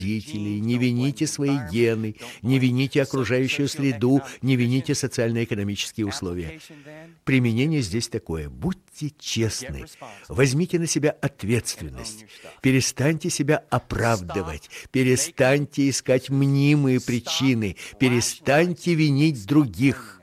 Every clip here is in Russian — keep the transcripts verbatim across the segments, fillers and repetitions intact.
родителей, не вините свои гены, не вините окружающую среду, не вините социально-экономические условия. Применение здесь такое: будьте честны, возьмите на себя ответственность, перестаньте себя оправдывать, перестаньте искать мнимые причины, перестаньте винить других.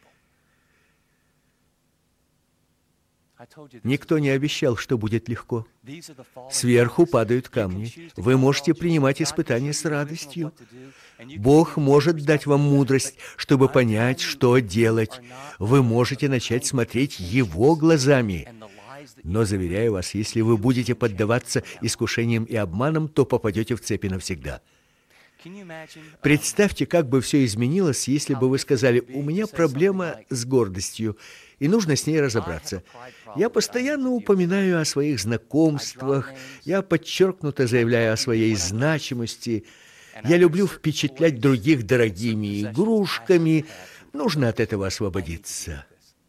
Никто не обещал, что будет легко. Сверху падают камни. Вы можете принимать испытания с радостью. Бог может дать вам мудрость, чтобы понять, что делать. Вы можете начать смотреть Его глазами. Но, заверяю вас, если вы будете поддаваться искушениям и обманам, то попадете в цепи навсегда. Представьте, как бы все изменилось, если бы вы сказали: «У меня проблема с гордостью, и нужно с ней разобраться. Я постоянно упоминаю о своих знакомствах, я подчеркнуто заявляю о своей значимости, я люблю впечатлять других дорогими игрушками, нужно от этого освободиться».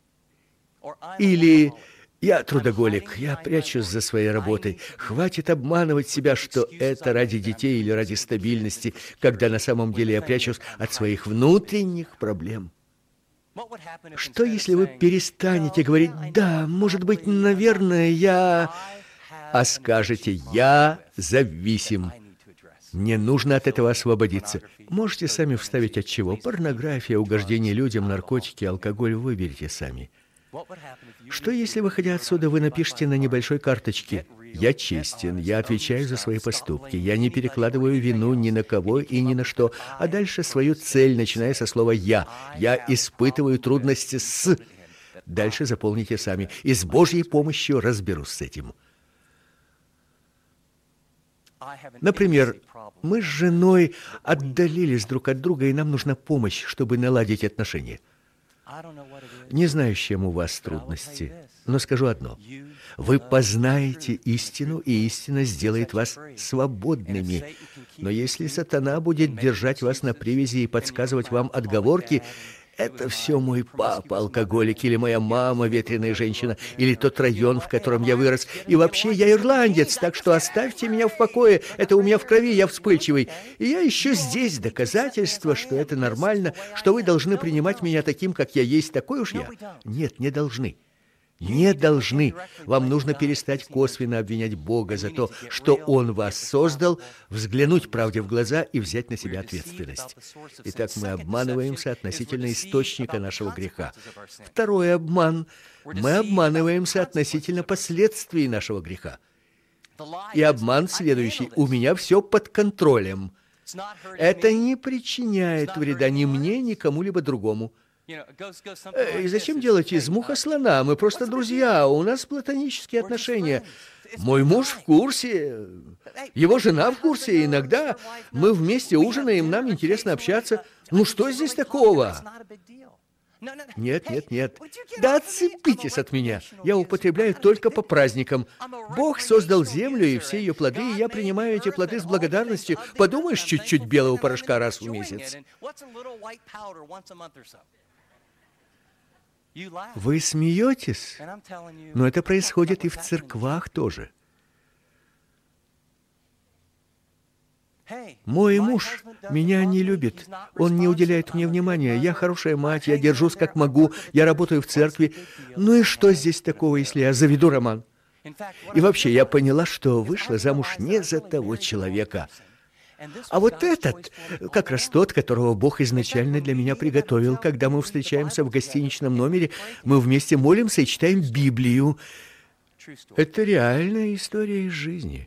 Или: «Я трудоголик, я прячусь за своей работой. Хватит обманывать себя, что это ради детей или ради стабильности, когда на самом деле я прячусь от своих внутренних проблем». Что, если вы перестанете говорить: «Да, может быть, наверное, я...», а скажете: «Я зависим. Мне нужно от этого освободиться». Можете сами вставить от чего: порнография, угождение людям, наркотики, алкоголь, выберите сами. Что, если, выходя отсюда, вы напишите на небольшой карточке: «Я честен, я отвечаю за свои поступки, я не перекладываю вину ни на кого и ни на что», а дальше свою цель, начиная со слова «я». «Я испытываю трудности с...» Дальше заполните сами. И с Божьей помощью разберусь с этим. Например, мы с женой отдалились друг от друга, и нам нужна помощь, чтобы наладить отношения. Не знаю, с чем у вас трудности, но скажу одно: вы познаете истину, и истина сделает вас свободными. Но если сатана будет держать вас на привязи и подсказывать вам отговорки: «Это все мой папа алкоголик», или «моя мама ветреная женщина», или «тот район, в котором я вырос», и вообще «я ирландец, так что оставьте меня в покое, это у меня в крови, я вспыльчивый». И я ищу здесь доказательства, что это нормально, что вы должны принимать меня таким, как я есть, такой уж я. Нет, не должны. Не должны. Вам нужно перестать косвенно обвинять Бога за то, что Он вас создал, взглянуть правде в глаза и взять на себя ответственность. Итак, мы обманываемся относительно источника нашего греха. Второй обман. Мы обманываемся относительно последствий нашего греха. И обман следующий: «У меня все под контролем». Это не причиняет вреда ни мне, ни кому-либо другому. И зачем делать из муха слона? Мы просто друзья, у нас платонические отношения. Мой муж в курсе, его жена в курсе, иногда мы вместе ужинаем, нам интересно общаться. Ну что здесь такого? Нет, нет, нет. Да отцепитесь от меня. Я употребляю только по праздникам. Бог создал землю и все ее плоды, и я принимаю эти плоды с благодарностью. Подумаешь, чуть-чуть белого порошка раз в месяц. Вы смеетесь, но это происходит и в церквах тоже. Мой муж меня не любит, он не уделяет мне внимания, я хорошая мать, я держусь как могу, я работаю в церкви. Ну и что здесь такого, если я заведу роман? И вообще, я поняла, что вышла замуж не за того человека. А вот этот, как раз тот, которого Бог изначально для меня приготовил. Когда мы встречаемся в гостиничном номере, мы вместе молимся и читаем Библию. Это реальная история из жизни.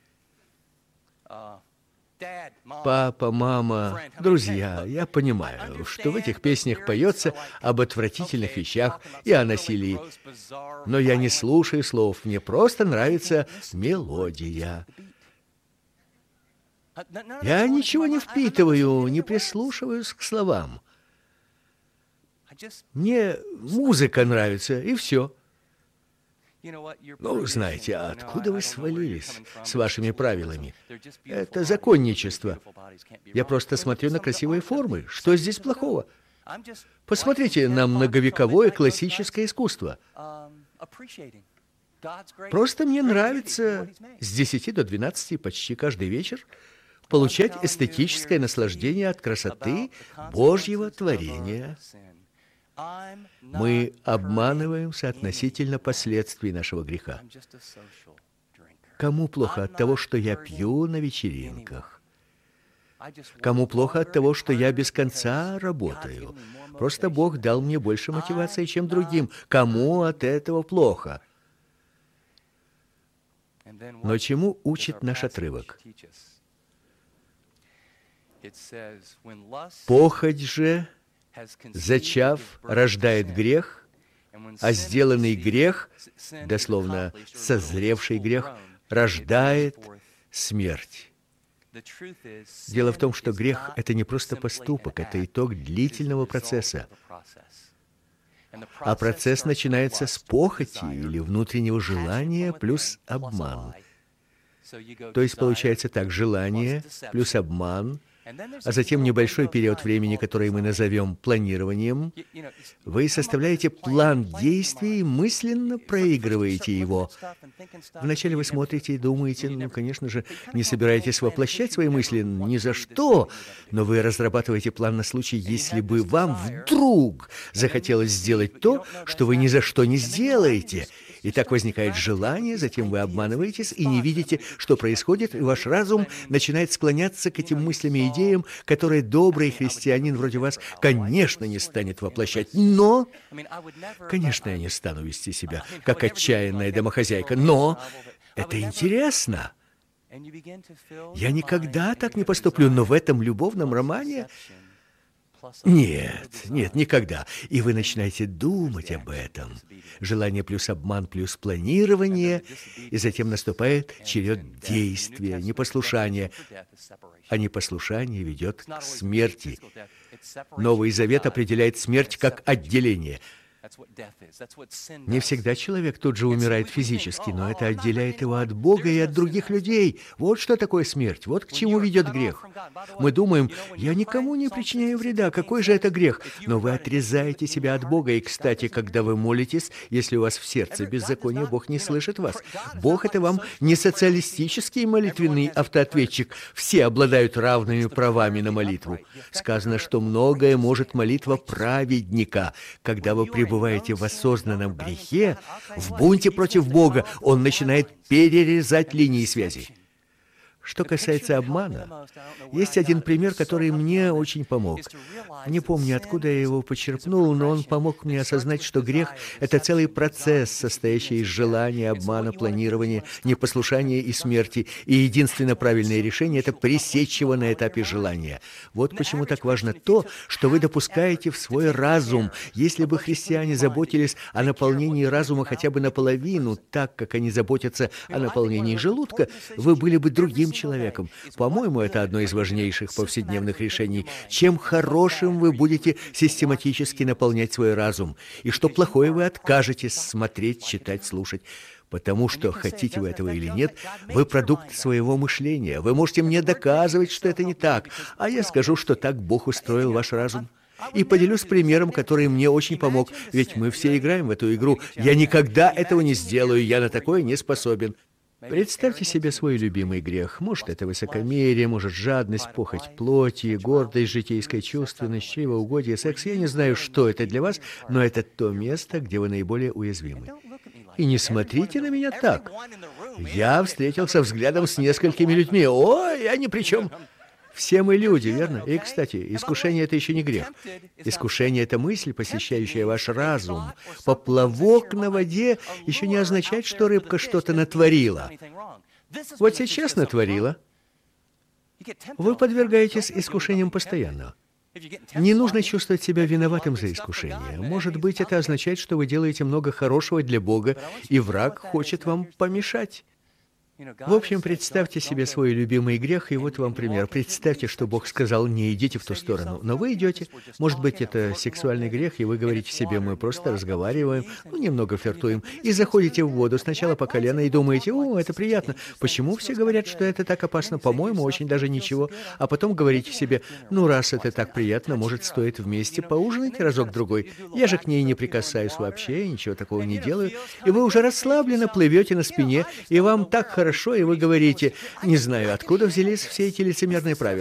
Папа, мама, друзья, я понимаю, что в этих песнях поется об отвратительных вещах и о насилии. Но я не слушаю слов, мне просто нравится мелодия. Я ничего не впитываю, не прислушиваюсь к словам. Мне музыка нравится, и все. Ну, знаете, откуда вы свалились с вашими правилами? Это законничество. Я просто смотрю на красивые формы. Что здесь плохого? Посмотрите на многовековое классическое искусство. Просто мне нравится с десяти до двенадцати почти каждый вечер получать эстетическое наслаждение от красоты Божьего творения. Мы обманываемся относительно последствий нашего греха. Кому плохо от того, что я пью на вечеринках? Кому плохо от того, что я без конца работаю? Просто Бог дал мне больше мотивации, чем другим. Кому от этого плохо? Но чему учит наш отрывок? Похоть же, зачав, рождает грех, а сделанный грех, дословно созревший грех, рождает смерть. Дело в том, что грех — это не просто поступок, это итог длительного процесса. А процесс начинается с похоти или внутреннего желания плюс обман. То есть получается так: желание плюс обман, а затем небольшой период времени, который мы назовем планированием. Вы составляете план действий и мысленно проигрываете его. Вначале вы смотрите и думаете, ну, конечно же, не собираетесь воплощать свои мысли ни за что, но вы разрабатываете план на случай, если бы вам вдруг захотелось сделать то, что вы ни за что не сделаете. И так возникает желание, затем вы обманываетесь и не видите, что происходит, и ваш разум начинает склоняться к этим мыслям и идеям, которые добрый христианин вроде вас, конечно, не станет воплощать. Но, конечно, я не стану вести себя как отчаянная домохозяйка, но это интересно. Я никогда так не поступлю, но в этом любовном романе... Нет, нет, никогда. И вы начинаете думать об этом. Желание плюс обман плюс планирование, и затем наступает черед действия, непослушания. А непослушание ведет к смерти. Новый Завет определяет смерть как отделение. Не всегда человек тут же умирает физически, но это отделяет его от Бога и от других людей. Вот что такое смерть, вот к чему ведет грех. Мы думаем, я никому не причиняю вреда, какой же это грех? Но вы отрезаете себя от Бога, и, кстати, когда вы молитесь, если у вас в сердце беззаконие, Бог не слышит вас. Бог — это вам не социалистический молитвенный автоответчик. Все обладают равными правами на молитву. Сказано, что многое может молитва праведника. Когда вы пребываете Бываете в осознанном грехе, в бунте против Бога, он начинает перерезать линии связи. Что касается обмана, есть один пример, который мне очень помог. Не помню, откуда я его почерпнул, но он помог мне осознать, что грех — это целый процесс, состоящий из желания, обмана, планирования, непослушания и смерти. И единственно правильное решение — это пресечь его на этапе желания. Вот почему так важно то, что вы допускаете в свой разум. Если бы христиане заботились о наполнении разума хотя бы наполовину, так как они заботятся о наполнении желудка, вы были бы другим человеком. По-моему, это одно из важнейших повседневных решений. Чем хорошим вы будете систематически наполнять свой разум, и что плохое вы откажетесь смотреть, читать, слушать. Потому что, хотите вы этого или нет, вы продукт своего мышления. Вы можете мне доказывать, что это не так, а я скажу, что так Бог устроил ваш разум. И поделюсь примером, который мне очень помог, ведь мы все играем в эту игру. Я никогда этого не сделаю, я на такое не способен. Представьте себе свой любимый грех. Может, это высокомерие, может, жадность, похоть плоти, гордость, житейская чувственность, чревоугодие, секс. Я не знаю, что это для вас, но это то место, где вы наиболее уязвимы. И не смотрите на меня так. Я встретился взглядом с несколькими людьми. О, я ни при чем. Все мы люди, верно? И, кстати, искушение — это еще не грех. Искушение — это мысль, посещающая ваш разум. Поплавок на воде еще не означает, что рыбка что-то натворила. Вот сейчас натворила. Вы подвергаетесь искушениям постоянно. Не нужно чувствовать себя виноватым за искушение. Может быть, это означает, что вы делаете много хорошего для Бога, и враг хочет вам помешать. В общем, представьте себе свой любимый грех, и вот вам пример. Представьте, что Бог сказал: не идите в ту сторону, но вы идете. Может быть, это сексуальный грех, и вы говорите себе: мы просто разговариваем, ну, немного флиртуем, и заходите в воду сначала по колено и думаете: о, это приятно. Почему все говорят, что это так опасно? По-моему, очень даже ничего. А потом говорите себе: ну, раз это так приятно, может, стоит вместе поужинать разок-другой. Я же к ней не прикасаюсь вообще, ничего такого не делаю. И вы уже расслабленно плывете на спине, и вам так хорошо, хорошо, и вы говорите: не знаю, откуда взялись все эти лицемерные правила.